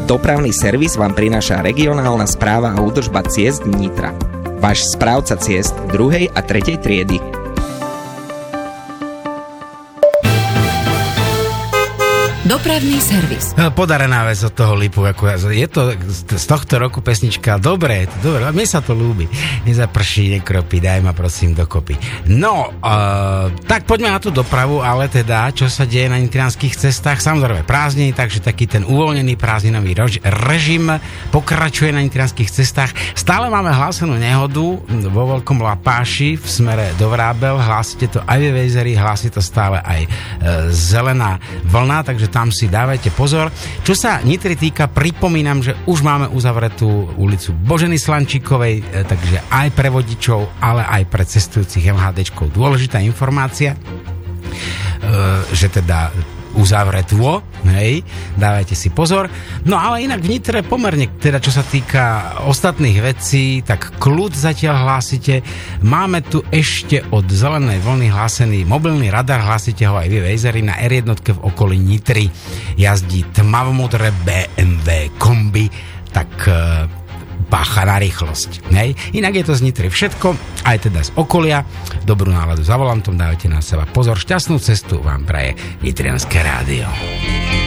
Dopravný servis vám prináša regionálna správa a údržba ciest Nitra. Váš správca ciest 2. a 3. triedy. Dopravný servis. Podarená vec od toho Lipu. Je to z tohto roku pesnička. Dobre, mne sa to ľúbi. Nezaprší, nekropí, daj ma prosím dokopy. No, tak poďme na tú dopravu, ale teda, čo sa deje na nitrianských cestách, samozrejme prázdniny, takže taký ten uvoľnený prázdninový režim pokračuje na nitrianských cestách. Stále máme hlásenú nehodu vo Veľkom Lapáši v smere do Vrábel. Hlásite to aj ve Vejzeri, hlási to stále aj zelená vlna, takže tam si dávajte pozor. Čo sa Nitry týka, pripomínam, že už máme uzavretú ulicu Boženy Slančíkovej, takže aj pre vodičov, ale aj pre cestujúcich MHDčkov dôležitá informácia, že teda uzavretvo, hej, dávajte si pozor. No ale inak v Nitre pomerne, teda čo sa týka ostatných vecí, tak kľud zatiaľ hlásite. Máme tu ešte od zelenej vlny hlásený mobilný radar, hlásite ho aj vy Vejzeri na R1 v okolí Nitry. Jazdí tmavomodré BMW kombi, tak pácha na rýchlosť. Nej? Inak je to z Nitry všetko, aj teda z okolia. Dobrú náladu za volantom, dávajte na seba pozor. Šťastnú cestu vám praje Nitrianske rádio.